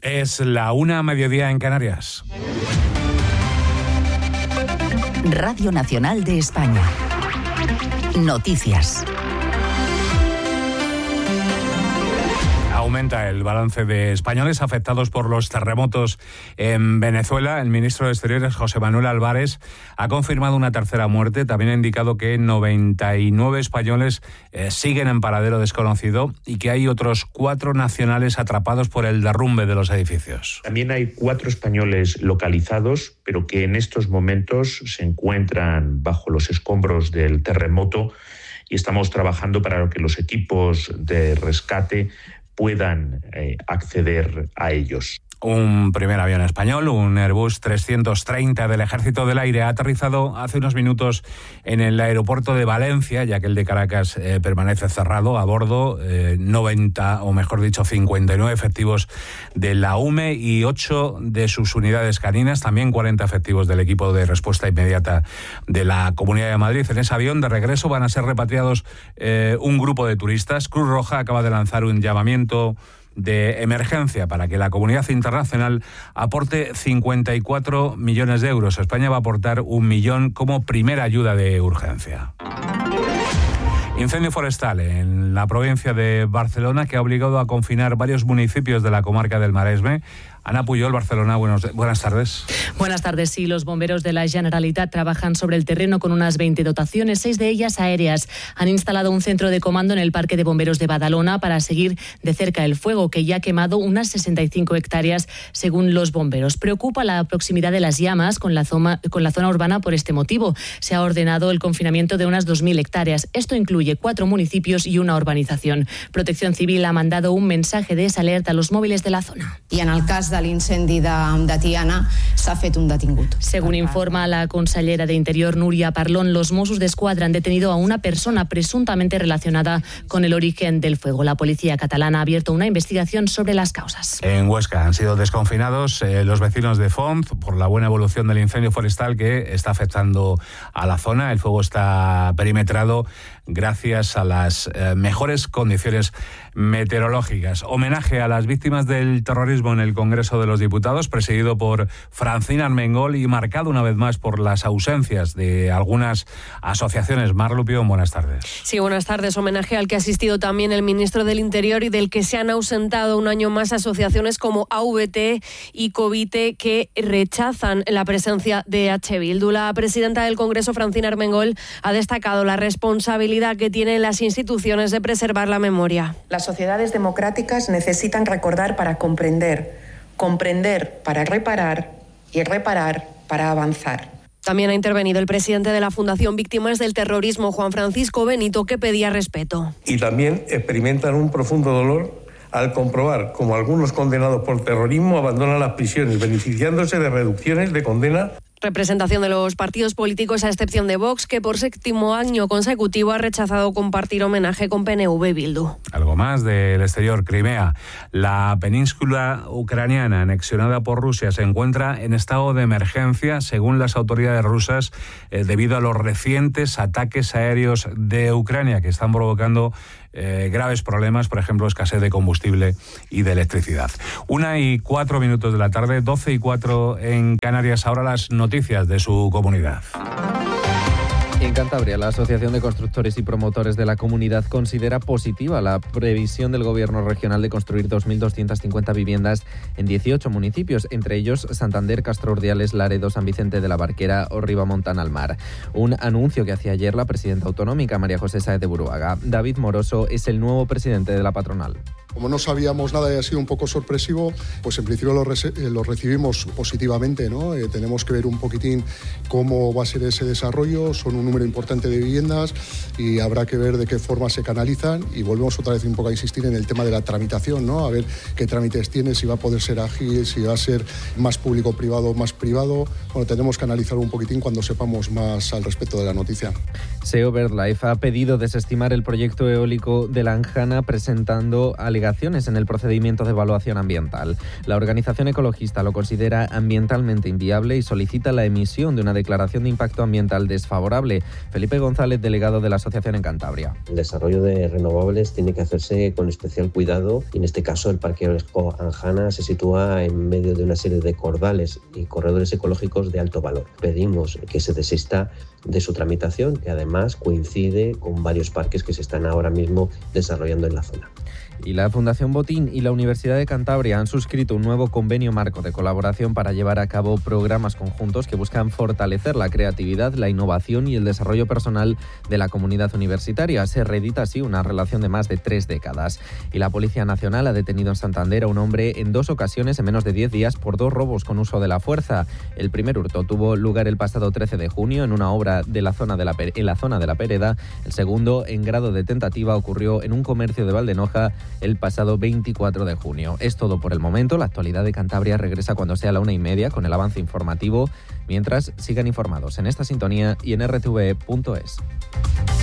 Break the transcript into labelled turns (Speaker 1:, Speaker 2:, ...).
Speaker 1: Es la 1:00 en Canarias.
Speaker 2: Radio Nacional de España. Noticias.
Speaker 1: Aumenta el balance de españoles afectados por los terremotos en Venezuela. El ministro de Exteriores, José Manuel Álvarez, ha confirmado una tercera muerte. También ha indicado que 99 españoles siguen en paradero desconocido y que hay otros 4 nacionales atrapados por el derrumbe de los edificios.
Speaker 3: También hay 4 españoles localizados, pero que en estos momentos se encuentran bajo los escombros del terremoto y estamos trabajando para que los equipos de rescate puedan acceder a ellos.
Speaker 1: Un primer avión español, un Airbus 330 del Ejército del Aire, ha aterrizado hace unos minutos en el aeropuerto de Valencia, ya que el de Caracas permanece cerrado. A bordo 90, o mejor dicho, 59 efectivos de la UME y 8 de sus unidades caninas, también 40 efectivos del equipo de respuesta inmediata de la Comunidad de Madrid. En ese avión de regreso van a ser repatriados un grupo de turistas. Cruz Roja acaba de lanzar un llamamiento de emergencia para que la comunidad internacional aporte 54 millones de euros. España va a aportar 1 millón como primera ayuda de urgencia. Incendio forestal en la provincia de Barcelona que ha obligado a confinar varios municipios de la comarca del Maresme. Ana Puyol, Barcelona, buenas tardes.
Speaker 4: Buenas tardes. Sí, los bomberos de la Generalitat trabajan sobre el terreno con unas 20 dotaciones, 6 de ellas aéreas. Han instalado un centro de comando en el Parque de Bomberos de Badalona para seguir de cerca el fuego, que ya ha quemado unas 65 hectáreas, según los bomberos. Preocupa la proximidad de las llamas con la zona urbana por este motivo. Se ha ordenado el confinamiento de unas 2.000 hectáreas. Esto incluye 4 municipios y una urbanización. Protección Civil ha mandado un mensaje de esa alerta a los móviles de la zona.
Speaker 5: Y en el caso de l'incendi de Tiana s'ha fet un detingut.
Speaker 4: Según informa la consellera de Interior, Núria Parlon, los Mossos d'Esquadra han detenido a una persona presuntamente relacionada con el origen del fuego. La policía catalana ha abierto una investigación sobre las causas.
Speaker 1: En Huesca han sido desconfinados los vecinos de Font por la buena evolución del incendio forestal que está afectando a la zona. El fuego está perimetrado gracias a las mejores condiciones meteorológicas. Homenaje a las víctimas del terrorismo en el Congreso de los Diputados, presidido por Francina Armengol y marcado una vez más por las ausencias de algunas asociaciones. Mar Lupión, buenas tardes.
Speaker 6: Sí, buenas tardes. Homenaje al que ha asistido también el ministro del Interior y del que se han ausentado un año más asociaciones como AVT y Covite, que rechazan la presencia de H. Bildu. La presidenta del Congreso, Francina Armengol, ha destacado la responsabilidad que tienen las instituciones de preservar la memoria.
Speaker 7: Las sociedades democráticas necesitan recordar para comprender, comprender para reparar y reparar para avanzar.
Speaker 6: También ha intervenido el presidente de la Fundación Víctimas del Terrorismo, Juan Francisco Benito, que pedía respeto.
Speaker 8: Y también experimentan un profundo dolor al comprobar cómo algunos condenados por terrorismo abandonan las prisiones, beneficiándose de reducciones de condena.
Speaker 6: Representación de los partidos políticos, a excepción de Vox, que por 7º año consecutivo ha rechazado compartir homenaje con PNV y Bildu.
Speaker 1: Algo más del exterior. Crimea, la península ucraniana anexionada por Rusia, se encuentra en estado de emergencia, según las autoridades rusas, debido a los recientes ataques aéreos de Ucrania, que están provocando graves problemas, por ejemplo, escasez de combustible y de electricidad. 1:04 de la tarde, 12:04 en Canarias. Ahora las noticias de su comunidad.
Speaker 9: En Cantabria, la Asociación de Constructores y Promotores de la Comunidad considera positiva la previsión del Gobierno regional de construir 2.250 viviendas en 18 municipios, entre ellos Santander, Castro Urdiales, Laredo, San Vicente de la Barquera o Ribamontana al Mar. Un anuncio que hacía ayer la presidenta autonómica, María José Sáez de Buruaga. David Moroso es el nuevo presidente de la patronal.
Speaker 10: Como no sabíamos nada y ha sido un poco sorpresivo, pues en principio lo recibimos positivamente, ¿no? Tenemos que ver un poquitín cómo va a ser ese desarrollo, son un número importante de viviendas y habrá que ver de qué forma se canalizan y volvemos otra vez un poco a insistir en el tema de la tramitación, ¿no? A ver qué trámites tiene, si va a poder ser ágil, si va a ser más público-privado o más privado. Bueno, tenemos que analizar un poquitín cuando sepamos más al respecto de la noticia.
Speaker 9: SEO BirdLife ha pedido desestimar el proyecto eólico de Lanjana presentando alegaciones en el procedimiento de evaluación ambiental. La organización ecologista lo considera ambientalmente inviable y solicita la emisión de una declaración de impacto ambiental desfavorable. Felipe González, delegado de la asociación en Cantabria.
Speaker 11: El desarrollo de renovables tiene que hacerse con especial cuidado y en este caso el Parque Eólico Anjana se sitúa en medio de una serie de cordales y corredores ecológicos de alto valor. Pedimos que se desista de su tramitación, que además coincide con varios parques que se están ahora mismo desarrollando en la zona.
Speaker 9: Y la Fundación Botín y la Universidad de Cantabria han suscrito un nuevo convenio marco de colaboración para llevar a cabo programas conjuntos que buscan fortalecer la creatividad, la innovación y el desarrollo personal de la comunidad universitaria. Se reedita así una relación de más de 3 décadas. Y la Policía Nacional ha detenido en Santander a un hombre en 2 ocasiones en menos de 10 días por 2 robos con uso de la fuerza. El primer hurto tuvo lugar el pasado 13 de junio en una obra de la zona de la Pereda. El segundo, en grado de tentativa, ocurrió en un comercio de Valdenoja el pasado 24 de junio. Es todo por el momento. La actualidad de Cantabria regresa cuando sea la 1:30 con el avance informativo. Mientras, sigan informados en esta sintonía y en rtve.es.